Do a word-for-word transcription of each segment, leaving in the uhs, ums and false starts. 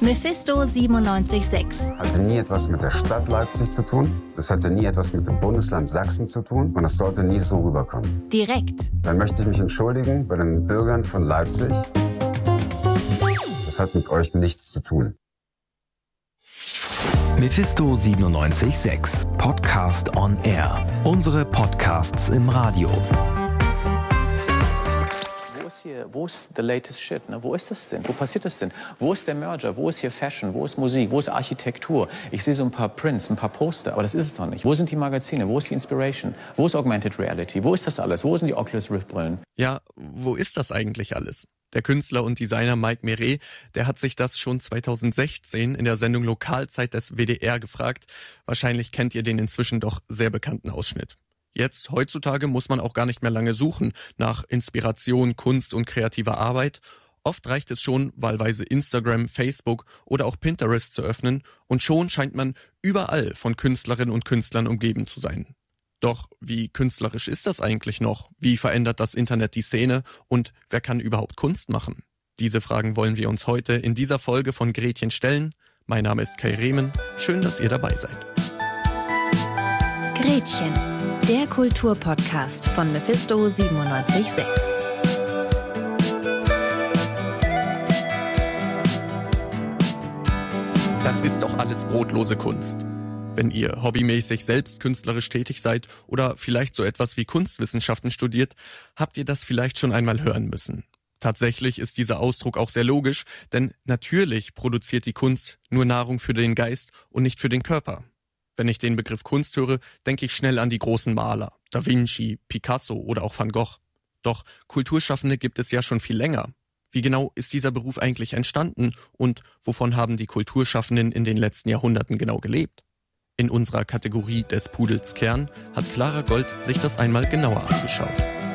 Mephisto siebenundneunzig Komma sechs. Hatte nie etwas mit der Stadt Leipzig zu tun. Es hatte nie etwas mit dem Bundesland Sachsen zu tun. Und es sollte nie so rüberkommen. Direkt. Dann möchte ich mich entschuldigen bei den Bürgern von Leipzig. Das hat mit euch nichts zu tun. Mephisto siebenundneunzig Komma sechs Podcast on Air. Unsere Podcasts im Radio. Wo ist hier, wo ist the latest shit? Ne? Wo ist das denn? Wo passiert das denn? Wo ist der Merger? Wo ist hier Fashion? Wo ist Musik? Wo ist Architektur? Ich sehe so ein paar Prints, ein paar Poster, aber das ist es doch nicht. Wo sind die Magazine? Wo ist die Inspiration? Wo ist Augmented Reality? Wo ist das alles? Wo sind die Oculus Rift Brillen? Ja, wo ist das eigentlich alles? Der Künstler und Designer Mike Meret, der hat sich das schon zweitausendsechzehn in der Sendung Lokalzeit des W D R gefragt. Wahrscheinlich kennt ihr den inzwischen doch sehr bekannten Ausschnitt. Jetzt, heutzutage, muss man auch gar nicht mehr lange suchen nach Inspiration, Kunst und kreativer Arbeit. Oft reicht es schon, wahlweise Instagram, Facebook oder auch Pinterest zu öffnen und schon scheint man überall von Künstlerinnen und Künstlern umgeben zu sein. Doch wie künstlerisch ist das eigentlich noch? Wie verändert das Internet die Szene? Und wer kann überhaupt Kunst machen? Diese Fragen wollen wir uns heute in dieser Folge von Gretchen stellen. Mein Name ist Kai Rehmen. Schön, dass ihr dabei seid. Gretchen, der Kulturpodcast von Mephisto siebenundneunzig Komma sechs. Das ist doch alles brotlose Kunst. Wenn ihr hobbymäßig selbst künstlerisch tätig seid oder vielleicht so etwas wie Kunstwissenschaften studiert, habt ihr das vielleicht schon einmal hören müssen. Tatsächlich ist dieser Ausdruck auch sehr logisch, denn natürlich produziert die Kunst nur Nahrung für den Geist und nicht für den Körper. Wenn ich den Begriff Kunst höre, denke ich schnell an die großen Maler, Da Vinci, Picasso oder auch Van Gogh. Doch Kulturschaffende gibt es ja schon viel länger. Wie genau ist dieser Beruf eigentlich entstanden und wovon haben die Kulturschaffenden in den letzten Jahrhunderten genau gelebt? In unserer Kategorie des Pudels Kern hat Clara Gold sich das einmal genauer angeschaut.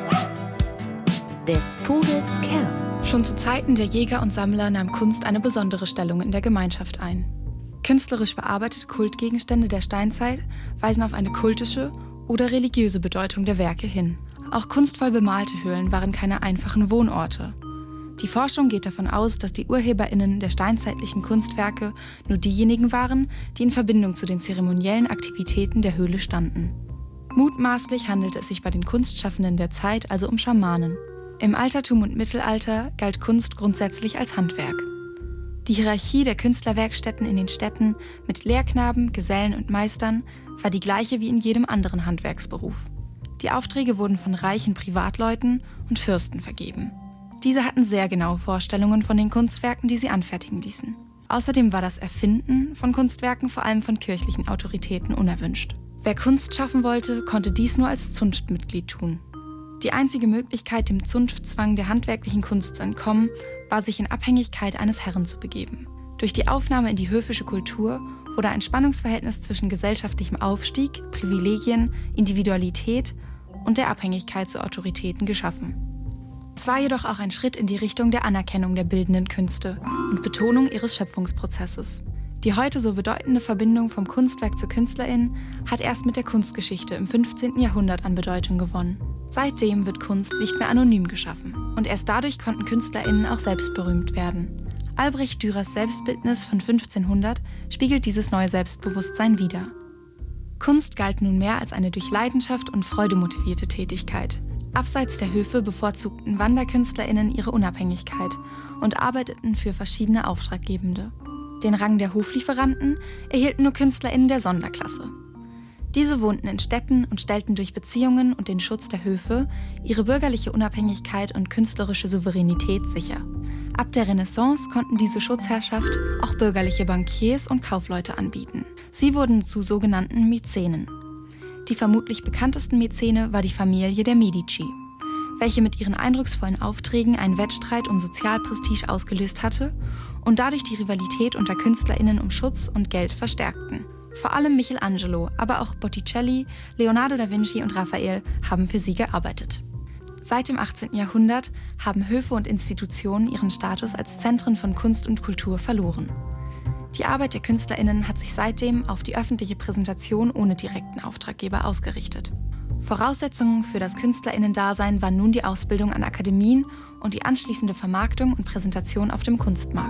Des Pudels Kern. Schon zu Zeiten der Jäger und Sammler nahm Kunst eine besondere Stellung in der Gemeinschaft ein. Künstlerisch bearbeitete Kultgegenstände der Steinzeit weisen auf eine kultische oder religiöse Bedeutung der Werke hin. Auch kunstvoll bemalte Höhlen waren keine einfachen Wohnorte. Die Forschung geht davon aus, dass die UrheberInnen der steinzeitlichen Kunstwerke nur diejenigen waren, die in Verbindung zu den zeremoniellen Aktivitäten der Höhle standen. Mutmaßlich handelte es sich bei den Kunstschaffenden der Zeit also um Schamanen. Im Altertum und Mittelalter galt Kunst grundsätzlich als Handwerk. Die Hierarchie der Künstlerwerkstätten in den Städten mit Lehrknaben, Gesellen und Meistern war die gleiche wie in jedem anderen Handwerksberuf. Die Aufträge wurden von reichen Privatleuten und Fürsten vergeben. Diese hatten sehr genaue Vorstellungen von den Kunstwerken, die sie anfertigen ließen. Außerdem war das Erfinden von Kunstwerken vor allem von kirchlichen Autoritäten unerwünscht. Wer Kunst schaffen wollte, konnte dies nur als Zunftmitglied tun. Die einzige Möglichkeit, dem Zunftzwang der handwerklichen Kunst zu entkommen, war, sich in Abhängigkeit eines Herren zu begeben. Durch die Aufnahme in die höfische Kultur wurde ein Spannungsverhältnis zwischen gesellschaftlichem Aufstieg, Privilegien, Individualität und der Abhängigkeit zu Autoritäten geschaffen. Es war jedoch auch ein Schritt in die Richtung der Anerkennung der bildenden Künste und Betonung ihres Schöpfungsprozesses. Die heute so bedeutende Verbindung vom Kunstwerk zur Künstlerin hat erst mit der Kunstgeschichte im fünfzehnten Jahrhundert an Bedeutung gewonnen. Seitdem wird Kunst nicht mehr anonym geschaffen und erst dadurch konnten KünstlerInnen auch selbst berühmt werden. Albrecht Dürers Selbstbildnis von fünfzehnhundert spiegelt dieses neue Selbstbewusstsein wider. Kunst galt nunmehr als eine durch Leidenschaft und Freude motivierte Tätigkeit. Abseits der Höfe bevorzugten WanderkünstlerInnen ihre Unabhängigkeit und arbeiteten für verschiedene Auftraggebende. Den Rang der Hoflieferanten erhielten nur KünstlerInnen der Sonderklasse. Diese wohnten in Städten und stellten durch Beziehungen und den Schutz der Höfe ihre bürgerliche Unabhängigkeit und künstlerische Souveränität sicher. Ab der Renaissance konnten diese Schutzherrschaft auch bürgerliche Bankiers und Kaufleute anbieten. Sie wurden zu sogenannten Mäzenen. Die vermutlich bekanntesten Mäzene war die Familie der Medici, welche mit ihren eindrucksvollen Aufträgen einen Wettstreit um Sozialprestige ausgelöst hatte und dadurch die Rivalität unter KünstlerInnen um Schutz und Geld verstärkten. Vor allem Michelangelo, aber auch Botticelli, Leonardo da Vinci und Raphael haben für sie gearbeitet. Seit dem achtzehnten Jahrhundert haben Höfe und Institutionen ihren Status als Zentren von Kunst und Kultur verloren. Die Arbeit der KünstlerInnen hat sich seitdem auf die öffentliche Präsentation ohne direkten Auftraggeber ausgerichtet. Voraussetzungen für das KünstlerInnen-Dasein waren nun die Ausbildung an Akademien und die anschließende Vermarktung und Präsentation auf dem Kunstmarkt.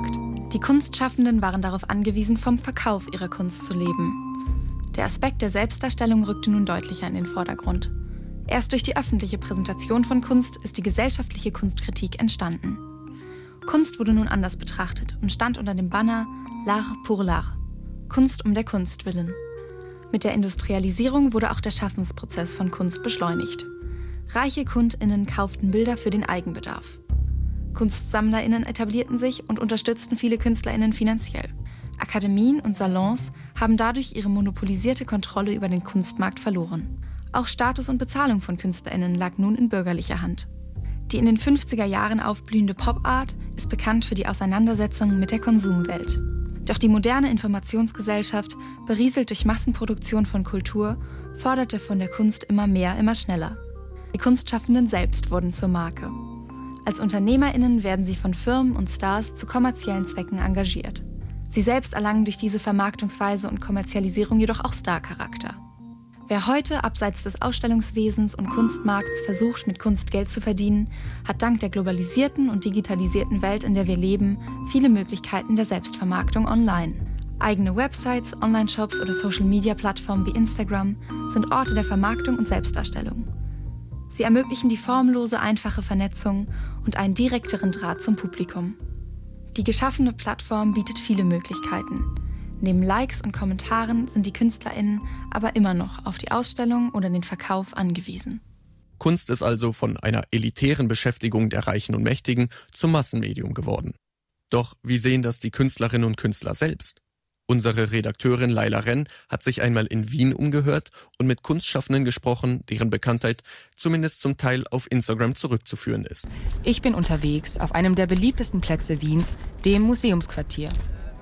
Die Kunstschaffenden waren darauf angewiesen, vom Verkauf ihrer Kunst zu leben. Der Aspekt der Selbstdarstellung rückte nun deutlicher in den Vordergrund. Erst durch die öffentliche Präsentation von Kunst ist die gesellschaftliche Kunstkritik entstanden. Kunst wurde nun anders betrachtet und stand unter dem Banner L'art pour l'art, Kunst um der Kunst willen. Mit der Industrialisierung wurde auch der Schaffensprozess von Kunst beschleunigt. Reiche KundInnen kauften Bilder für den Eigenbedarf. KunstsammlerInnen etablierten sich und unterstützten viele KünstlerInnen finanziell. Akademien und Salons haben dadurch ihre monopolisierte Kontrolle über den Kunstmarkt verloren. Auch Status und Bezahlung von KünstlerInnen lag nun in bürgerlicher Hand. Die in den fünfziger Jahren aufblühende Pop-Art ist bekannt für die Auseinandersetzung mit der Konsumwelt. Doch die moderne Informationsgesellschaft, berieselt durch Massenproduktion von Kultur, forderte von der Kunst immer mehr, immer schneller. Die Kunstschaffenden selbst wurden zur Marke. Als UnternehmerInnen werden sie von Firmen und Stars zu kommerziellen Zwecken engagiert. Sie selbst erlangen durch diese Vermarktungsweise und Kommerzialisierung jedoch auch Star-Charakter. Wer heute abseits des Ausstellungswesens und Kunstmarkts versucht, mit Kunst Geld zu verdienen, hat dank der globalisierten und digitalisierten Welt, in der wir leben, viele Möglichkeiten der Selbstvermarktung online. Eigene Websites, Online-Shops oder Social-Media-Plattformen wie Instagram sind Orte der Vermarktung und Selbstdarstellung. Sie ermöglichen die formlose, einfache Vernetzung und einen direkteren Draht zum Publikum. Die geschaffene Plattform bietet viele Möglichkeiten. Neben Likes und Kommentaren sind die KünstlerInnen aber immer noch auf die Ausstellung oder den Verkauf angewiesen. Kunst ist also von einer elitären Beschäftigung der Reichen und Mächtigen zum Massenmedium geworden. Doch wie sehen das die Künstlerinnen und Künstler selbst? Unsere Redakteurin Laila Renn hat sich einmal in Wien umgehört und mit Kunstschaffenden gesprochen, deren Bekanntheit zumindest zum Teil auf Instagram zurückzuführen ist. Ich bin unterwegs auf einem der beliebtesten Plätze Wiens, dem Museumsquartier.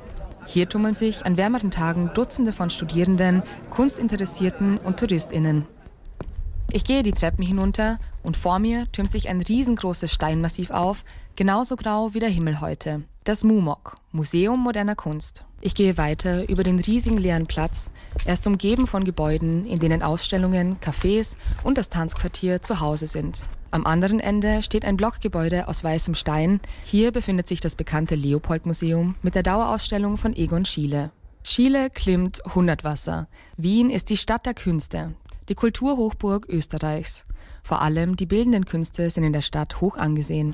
Hier tummeln sich an wärmeren Tagen Dutzende von Studierenden, Kunstinteressierten und TouristInnen. Ich gehe die Treppen hinunter und vor mir türmt sich ein riesengroßes Steinmassiv auf, genauso grau wie der Himmel heute. Das MUMOC, Museum moderner Kunst. Ich gehe weiter über den riesigen leeren Platz, erst umgeben von Gebäuden, in denen Ausstellungen, Cafés und das Tanzquartier zu Hause sind. Am anderen Ende steht ein Blockgebäude aus weißem Stein. Hier befindet sich das bekannte Leopold-Museum mit der Dauerausstellung von Egon Schiele. Schiele klimmt Hundertwasser. Wien ist die Stadt der Künste, die Kulturhochburg Österreichs. Vor allem die bildenden Künste sind in der Stadt hoch angesehen.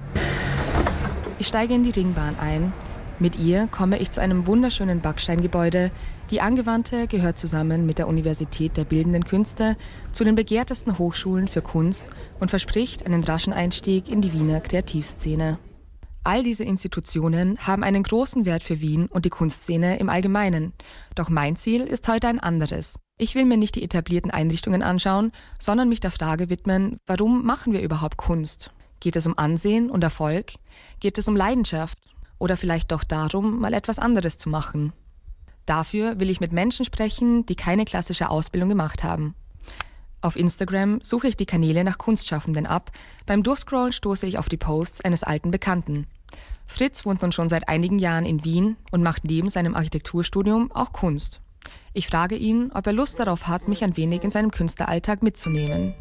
Ich steige in die Ringbahn ein. Mit ihr komme ich zu einem wunderschönen Backsteingebäude. Die Angewandte gehört zusammen mit der Universität der Bildenden Künste zu den begehrtesten Hochschulen für Kunst und verspricht einen raschen Einstieg in die Wiener Kreativszene. All diese Institutionen haben einen großen Wert für Wien und die Kunstszene im Allgemeinen. Doch mein Ziel ist heute ein anderes. Ich will mir nicht die etablierten Einrichtungen anschauen, sondern mich der Frage widmen, warum machen wir überhaupt Kunst? Geht es um Ansehen und Erfolg? Geht es um Leidenschaft? Oder vielleicht doch darum, mal etwas anderes zu machen? Dafür will ich mit Menschen sprechen, die keine klassische Ausbildung gemacht haben. Auf Instagram suche ich die Kanäle nach Kunstschaffenden ab. Beim Durchscrollen stoße ich auf die Posts eines alten Bekannten. Fritz wohnt nun schon seit einigen Jahren in Wien und macht neben seinem Architekturstudium auch Kunst. Ich frage ihn, ob er Lust darauf hat, mich ein wenig in seinem Künstleralltag mitzunehmen.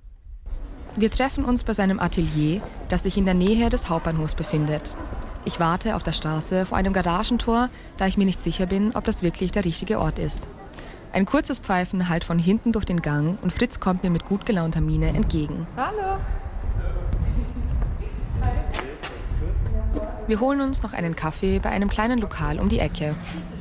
Wir treffen uns bei seinem Atelier, das sich in der Nähe des Hauptbahnhofs befindet. Ich warte auf der Straße vor einem Garagentor, da ich mir nicht sicher bin, ob das wirklich der richtige Ort ist. Ein kurzes Pfeifen hallt von hinten durch den Gang und Fritz kommt mir mit gut gelaunter Miene entgegen. Hallo! Wir holen uns noch einen Kaffee bei einem kleinen Lokal um die Ecke.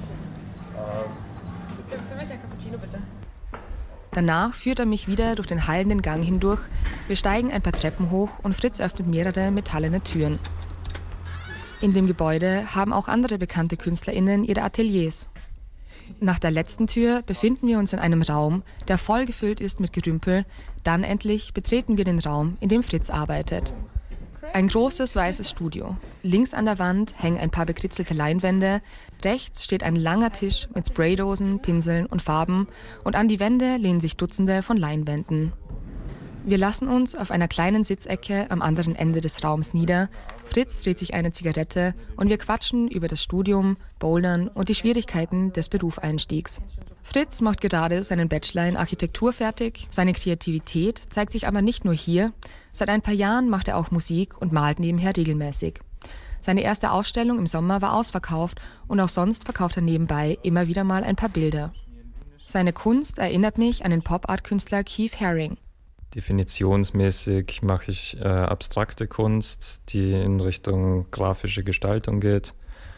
Danach führt er mich wieder durch den hallenden Gang hindurch. Wir steigen ein paar Treppen hoch und Fritz öffnet mehrere metallene Türen. In dem Gebäude haben auch andere bekannte KünstlerInnen ihre Ateliers. Nach der letzten Tür befinden wir uns in einem Raum, der voll gefüllt ist mit Gerümpel. Dann endlich betreten wir den Raum, in dem Fritz arbeitet. Ein großes weißes Studio. Links an der Wand hängen ein paar bekritzelte Leinwände. Rechts steht ein langer Tisch mit Spraydosen, Pinseln und Farben. Und an die Wände lehnen sich Dutzende von Leinwänden. Wir lassen uns auf einer kleinen Sitzecke am anderen Ende des Raums nieder. Fritz dreht sich eine Zigarette und wir quatschen über das Studium, Bouldern und die Schwierigkeiten des Berufseinstiegs. Fritz macht gerade seinen Bachelor in Architektur fertig. Seine Kreativität zeigt sich aber nicht nur hier. Seit ein paar Jahren macht er auch Musik und malt nebenher regelmäßig. Seine erste Ausstellung im Sommer war ausverkauft und auch sonst verkauft er nebenbei immer wieder mal ein paar Bilder. Seine Kunst erinnert mich an den Pop-Art-Künstler Keith Haring. Definitionsmäßig mache ich äh, abstrakte Kunst, die in Richtung grafische Gestaltung geht.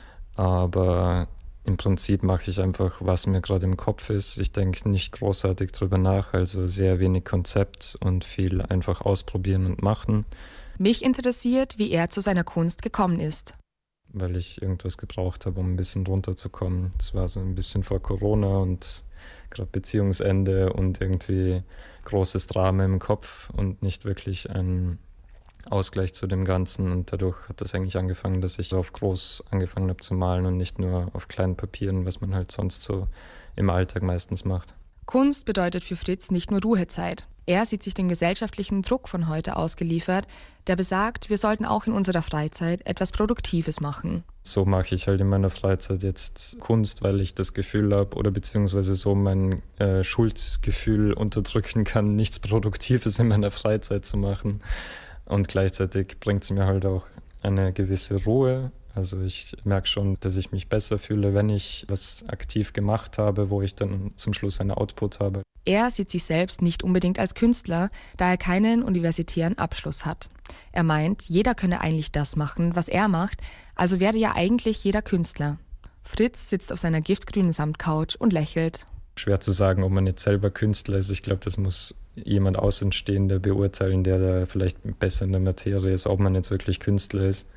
Aber im Prinzip mache ich einfach, was mir gerade im Kopf ist. Ich denke nicht großartig drüber nach, also sehr wenig Konzept und viel einfach ausprobieren und machen. Mich interessiert, wie er zu seiner Kunst gekommen ist. Weil ich irgendwas gebraucht habe, um ein bisschen runterzukommen. Es war so ein bisschen vor Corona und gerade Beziehungsende und irgendwie großes Drama im Kopf und nicht wirklich ein Ausgleich zu dem Ganzen. Und dadurch hat das eigentlich angefangen, dass ich auf groß angefangen habe zu malen und nicht nur auf kleinen Papieren, was man halt sonst so im Alltag meistens macht. Kunst bedeutet für Fritz nicht nur Ruhezeit. Er sieht sich dem gesellschaftlichen Druck von heute ausgeliefert, der besagt, wir sollten auch in unserer Freizeit etwas Produktives machen. So mache ich halt in meiner Freizeit jetzt Kunst, weil ich das Gefühl habe oder beziehungsweise so mein äh, Schuldgefühl unterdrücken kann, nichts Produktives in meiner Freizeit zu machen. Und gleichzeitig bringt es mir halt auch eine gewisse Ruhe. Also ich merke schon, dass ich mich besser fühle, wenn ich was aktiv gemacht habe, wo ich dann zum Schluss einen Output habe. Er sieht sich selbst nicht unbedingt als Künstler, da er keinen universitären Abschluss hat. Er meint, jeder könne eigentlich das machen, was er macht, also wäre ja eigentlich jeder Künstler. Fritz sitzt auf seiner giftgrünen Samtcouch und lächelt. Schwer zu sagen, ob man jetzt selber Künstler ist. Ich glaube, das muss jemand Außenstehender beurteilen, der da vielleicht besser in der Materie ist, ob man jetzt wirklich Künstler ist.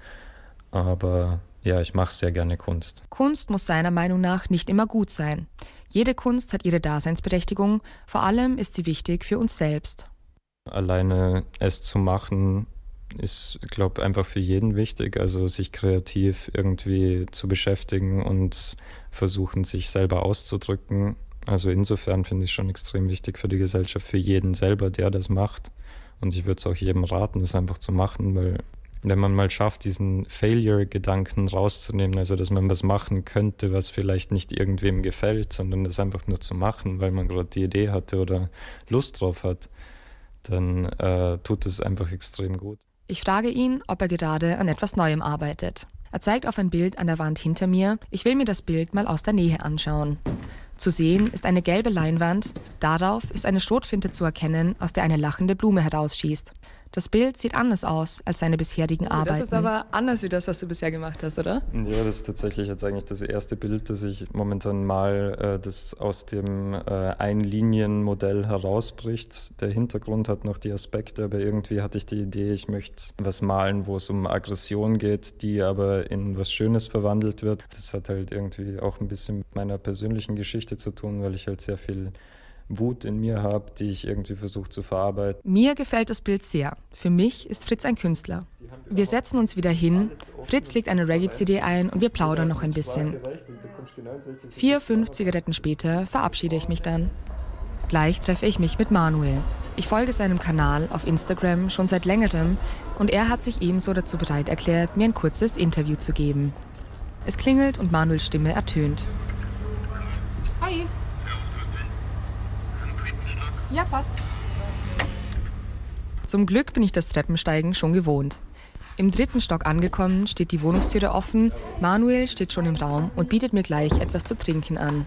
Aber ja, ich mache sehr gerne Kunst. Kunst muss seiner Meinung nach nicht immer gut sein. Jede Kunst hat ihre Daseinsberechtigung, vor allem ist sie wichtig für uns selbst. Alleine es zu machen ist, glaube ich, einfach für jeden wichtig, also sich kreativ irgendwie zu beschäftigen und versuchen, sich selber auszudrücken. Also insofern finde ich es schon extrem wichtig für die Gesellschaft, für jeden selber, der das macht. Und ich würde es auch jedem raten, das einfach zu machen, weil wenn man mal schafft, diesen Failure-Gedanken rauszunehmen, also dass man was machen könnte, was vielleicht nicht irgendwem gefällt, sondern das einfach nur zu machen, weil man gerade die Idee hatte oder Lust drauf hat, dann äh, tut es einfach extrem gut. Ich frage ihn, ob er gerade an etwas Neuem arbeitet. Er zeigt auf ein Bild an der Wand hinter mir. Ich will mir das Bild mal aus der Nähe anschauen. Zu sehen ist eine gelbe Leinwand. Darauf ist eine Schrotflinte zu erkennen, aus der eine lachende Blume herausschießt. Das Bild sieht anders aus als seine bisherigen oh, Arbeiten. Das ist aber anders wie das, was du bisher gemacht hast, oder? Ja, das ist tatsächlich jetzt eigentlich das erste Bild, das ich momentan mal, äh, das aus dem äh, Einlinienmodell herausbricht. Der Hintergrund hat noch die Aspekte, aber irgendwie hatte ich die Idee, ich möchte was malen, wo es um Aggression geht, die aber in was Schönes verwandelt wird. Das hat halt irgendwie auch ein bisschen mit meiner persönlichen Geschichte zu tun, weil ich halt sehr viel Wut in mir habe, die ich irgendwie versuche zu verarbeiten. Mir gefällt das Bild sehr. Für mich ist Fritz ein Künstler. Wir setzen uns wieder hin, Fritz legt eine Reggae-C D ein und wir plaudern noch ein bisschen. Vier, fünf Zigaretten später verabschiede ich mich dann. Gleich treffe ich mich mit Manuel. Ich folge seinem Kanal auf Instagram schon seit längerem und er hat sich ebenso dazu bereit erklärt, mir ein kurzes Interview zu geben. Es klingelt und Manuels Stimme ertönt. Hi. Ja, passt. Zum Glück bin ich das Treppensteigen schon gewohnt. Im dritten Stock angekommen, steht die Wohnungstüre offen. Manuel steht schon im Raum und bietet mir gleich etwas zu trinken an.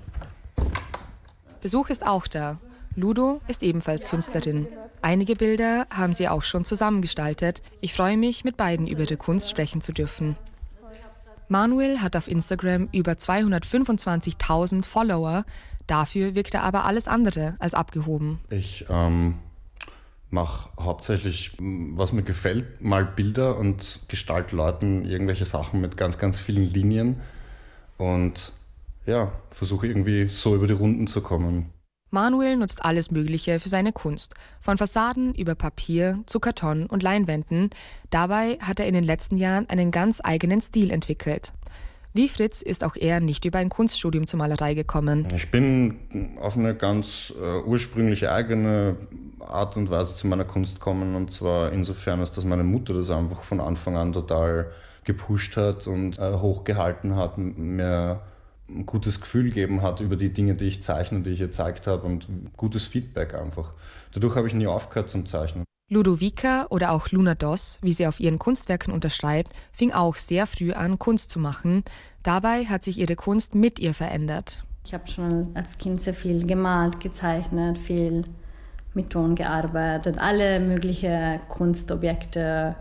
Besuch ist auch da. Ludo ist ebenfalls Künstlerin. Einige Bilder haben sie auch schon zusammengestaltet. Ich freue mich, mit beiden über ihre Kunst sprechen zu dürfen. Manuel hat auf Instagram über zweihundertfünfundzwanzigtausend Follower. Dafür wirkt er aber alles andere als abgehoben. Ich ähm, mache hauptsächlich, was mir gefällt, mal Bilder und gestalte Leuten irgendwelche Sachen mit ganz, ganz vielen Linien und ja, versuche irgendwie so über die Runden zu kommen. Manuel nutzt alles Mögliche für seine Kunst, von Fassaden über Papier zu Karton und Leinwänden. Dabei hat er in den letzten Jahren einen ganz eigenen Stil entwickelt. Wie Fritz ist auch er nicht über ein Kunststudium zur Malerei gekommen. Ich bin auf eine ganz äh, ursprüngliche eigene Art und Weise zu meiner Kunst gekommen, und zwar insofern, als dass meine Mutter das einfach von Anfang an total gepusht hat und äh, hochgehalten hat, mir ein gutes Gefühl gegeben hat über die Dinge, die ich zeichne, die ich ihr gezeigt habe, und gutes Feedback einfach. Dadurch habe ich nie aufgehört zum Zeichnen. Ludovica oder auch Luna Doss, wie sie auf ihren Kunstwerken unterschreibt, fing auch sehr früh an, Kunst zu machen. Dabei hat sich ihre Kunst mit ihr verändert. Ich habe schon als Kind sehr viel gemalt, gezeichnet, viel mit Ton gearbeitet, alle möglichen Kunstobjekte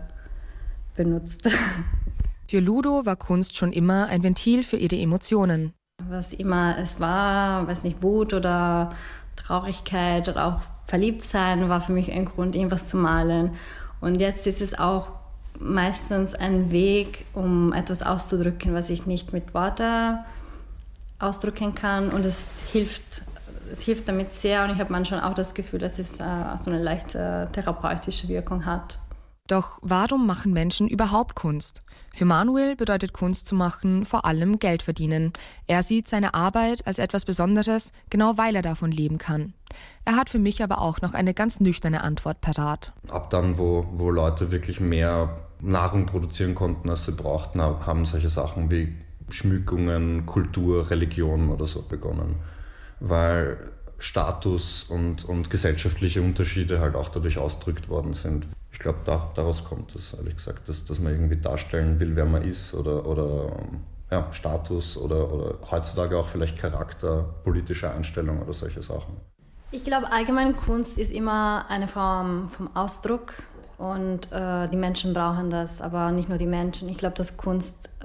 benutzt. Für Ludo war Kunst schon immer ein Ventil für ihre Emotionen. Was immer es war, weiß nicht, Wut oder Traurigkeit oder auch Verliebtsein, war für mich ein Grund, irgendwas zu malen. Und jetzt ist es auch meistens ein Weg, um etwas auszudrücken, was ich nicht mit Worten ausdrücken kann. Und es hilft, es hilft damit sehr. Und ich habe manchmal auch das Gefühl, dass es äh, so eine leichte therapeutische Wirkung hat. Doch warum machen Menschen überhaupt Kunst? Für Manuel bedeutet Kunst zu machen vor allem Geld verdienen. Er sieht seine Arbeit als etwas Besonderes, genau weil er davon leben kann. Er hat für mich aber auch noch eine ganz nüchterne Antwort parat. Ab dann, wo, wo Leute wirklich mehr Nahrung produzieren konnten, als sie brauchten, haben solche Sachen wie Schmückungen, Kultur, Religion oder so begonnen. Weil Status und, und gesellschaftliche Unterschiede halt auch dadurch ausgedrückt worden sind. Ich glaube, da, daraus kommt es, ehrlich gesagt, dass, dass man irgendwie darstellen will, wer man ist oder, oder ja, Status oder, oder heutzutage auch vielleicht Charakter, politische Einstellung oder solche Sachen. Ich glaube, allgemein Kunst ist immer eine Form vom Ausdruck und äh, die Menschen brauchen das, aber nicht nur die Menschen. Ich glaube, dass Kunst äh,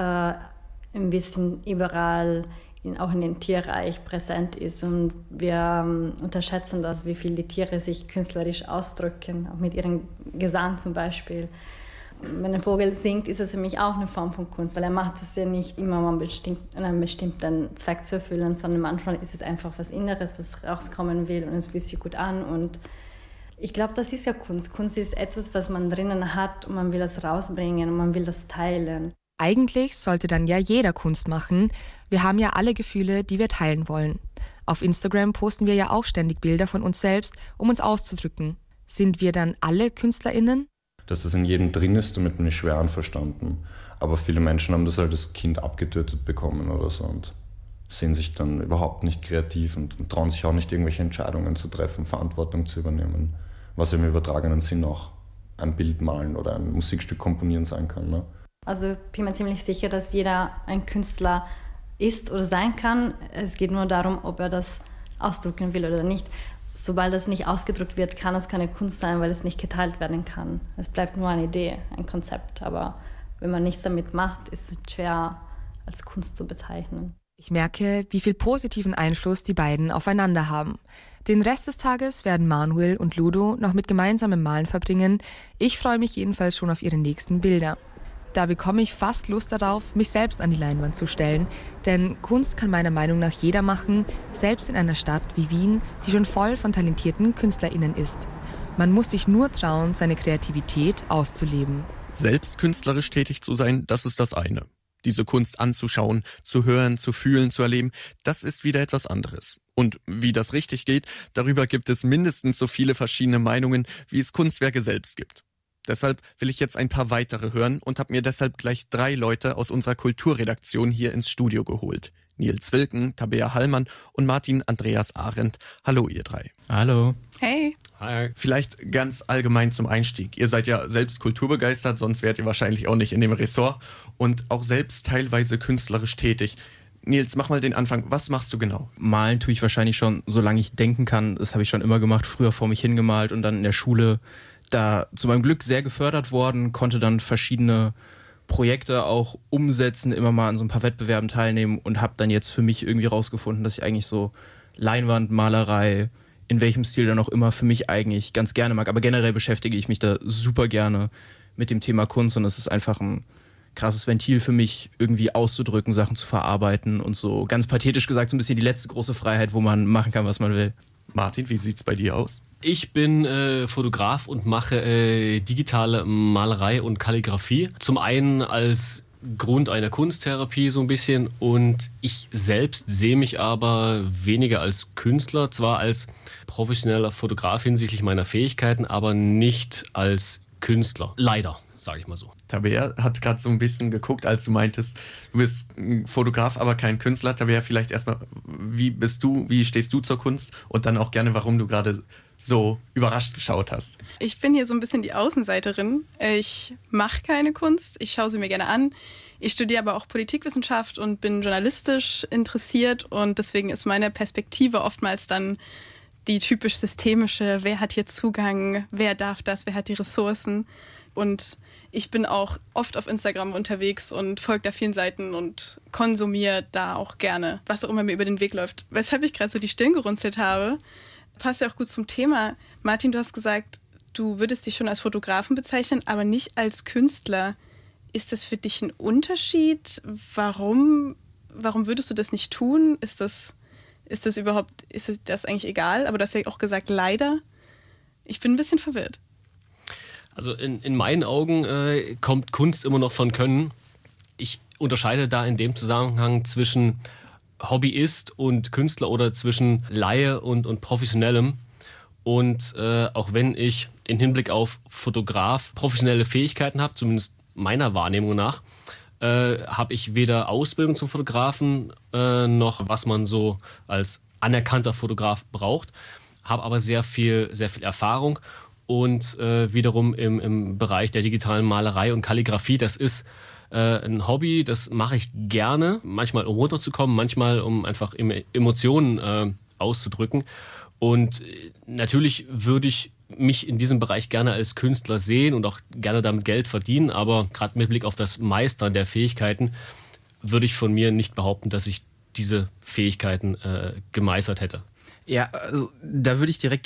ein bisschen überall, in, auch in dem Tierreich präsent ist und wir ähm, unterschätzen das, wie viel die Tiere sich künstlerisch ausdrücken, auch mit ihrem Gesang zum Beispiel. Wenn ein Vogel singt, ist es für mich auch eine Form von Kunst, weil er macht es ja nicht immer, um einen bestimmten, einen bestimmten Zweck zu erfüllen, sondern manchmal ist es einfach was Inneres, was rauskommen will und es fühlt sich gut an. Und ich glaube, das ist ja Kunst. Kunst ist etwas, was man drinnen hat und man will das rausbringen und man will das teilen. Eigentlich sollte dann ja jeder Kunst machen. Wir haben ja alle Gefühle, die wir teilen wollen. Auf Instagram posten wir ja auch ständig Bilder von uns selbst, um uns auszudrücken. Sind wir dann alle KünstlerInnen? Dass das in jedem drin ist, damit bin ich schwer einverstanden. Aber viele Menschen haben das halt als Kind abgetötet bekommen oder so und sehen sich dann überhaupt nicht kreativ und, und trauen sich auch nicht, irgendwelche Entscheidungen zu treffen, Verantwortung zu übernehmen. Was im übertragenen Sinn auch ein Bild malen oder ein Musikstück komponieren sein kann. Ne? Also ich bin mir ziemlich sicher, dass jeder ein Künstler ist oder sein kann. Es geht nur darum, ob er das ausdrücken will oder nicht. Sobald das nicht ausgedrückt wird, kann es keine Kunst sein, weil es nicht geteilt werden kann. Es bleibt nur eine Idee, ein Konzept. Aber wenn man nichts damit macht, ist es schwer als Kunst zu bezeichnen. Ich merke, wie viel positiven Einfluss die beiden aufeinander haben. Den Rest des Tages werden Manuel und Ludo noch mit gemeinsamem Malen verbringen. Ich freue mich jedenfalls schon auf ihre nächsten Bilder. Da bekomme ich fast Lust darauf, mich selbst an die Leinwand zu stellen. Denn Kunst kann meiner Meinung nach jeder machen, selbst in einer Stadt wie Wien, die schon voll von talentierten KünstlerInnen ist. Man muss sich nur trauen, seine Kreativität auszuleben. Selbst künstlerisch tätig zu sein, das ist das eine. Diese Kunst anzuschauen, zu hören, zu fühlen, zu erleben, das ist wieder etwas anderes. Und wie das richtig geht, darüber gibt es mindestens so viele verschiedene Meinungen, wie es Kunstwerke selbst gibt. Deshalb will ich jetzt ein paar weitere hören und habe mir deshalb gleich drei Leute aus unserer Kulturredaktion hier ins Studio geholt. Nils Wilken, Tabea Hallmann und Martin Andreas Arendt. Hallo ihr drei. Hallo. Hey. Hi. Vielleicht ganz allgemein zum Einstieg. Ihr seid ja selbst kulturbegeistert, sonst wärt ihr wahrscheinlich auch nicht in dem Ressort und auch selbst teilweise künstlerisch tätig. Nils, mach mal den Anfang. Was machst du genau? Malen tue ich wahrscheinlich schon, solange ich denken kann. Das habe ich schon immer gemacht, früher vor mich hingemalt und dann in der Schule da zu meinem Glück sehr gefördert worden, konnte dann verschiedene Projekte auch umsetzen, immer mal an so ein paar Wettbewerben teilnehmen und habe dann jetzt für mich irgendwie rausgefunden, dass ich eigentlich so Leinwandmalerei, in welchem Stil dann auch immer, für mich eigentlich ganz gerne mag. Aber generell beschäftige ich mich da super gerne mit dem Thema Kunst und es ist einfach ein krasses Ventil für mich, irgendwie auszudrücken, Sachen zu verarbeiten und so ganz pathetisch gesagt so ein bisschen die letzte große Freiheit, wo man machen kann, was man will. Martin, wie sieht's bei dir aus? Ich bin äh, Fotograf und mache äh, digitale Malerei und Kalligrafie. Zum einen als Grund einer Kunsttherapie so ein bisschen und ich selbst sehe mich aber weniger als Künstler, zwar als professioneller Fotograf hinsichtlich meiner Fähigkeiten, aber nicht als Künstler. Leider, sage ich mal so. Tabea hat gerade so ein bisschen geguckt, als du meintest, du bist ein Fotograf, aber kein Künstler. Tabea, vielleicht erstmal, wie bist du, wie stehst du zur Kunst und dann auch gerne, warum du gerade so überrascht geschaut hast? Ich bin hier so ein bisschen die Außenseiterin. Ich mache keine Kunst, ich schaue sie mir gerne an. Ich studiere aber auch Politikwissenschaft und bin journalistisch interessiert und deswegen ist meine Perspektive oftmals dann die typisch systemische, wer hat hier Zugang, wer darf das, wer hat die Ressourcen. Und ich bin auch oft auf Instagram unterwegs und folge da vielen Seiten und konsumiere da auch gerne, was auch immer mir über den Weg läuft. Weshalb ich gerade so die Stirn gerunzelt habe, passt ja auch gut zum Thema. Martin, du hast gesagt, du würdest dich schon als Fotografen bezeichnen, aber nicht als Künstler. Ist das für dich ein Unterschied? Warum, warum würdest du das nicht tun? Ist das, ist das überhaupt, ist das eigentlich egal? Aber du hast ja auch gesagt, leider. Ich bin ein bisschen verwirrt. Also in, in meinen Augen äh, kommt Kunst immer noch von Können. Ich unterscheide da in dem Zusammenhang zwischen Hobbyist und Künstler oder zwischen Laie und, und Professionellem. Und äh, auch wenn ich im Hinblick auf Fotograf professionelle Fähigkeiten habe, zumindest meiner Wahrnehmung nach, äh, habe ich weder Ausbildung zum Fotografen äh, noch was man so als anerkannter Fotograf braucht, habe aber sehr viel, sehr viel Erfahrung und äh, wiederum im, im Bereich der digitalen Malerei und Kalligrafie, das ist äh, ein Hobby, das mache ich gerne, manchmal um runterzukommen, manchmal um einfach Emotionen äh, auszudrücken und natürlich würde ich mich in diesem Bereich gerne als Künstler sehen und auch gerne damit Geld verdienen, aber gerade mit Blick auf das Meistern der Fähigkeiten würde ich von mir nicht behaupten, dass ich diese Fähigkeiten äh, gemeistert hätte. Ja, also, da würde ich direkt